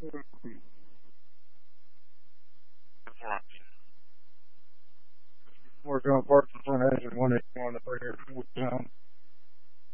Working on parts of the front edge and 181 up right here.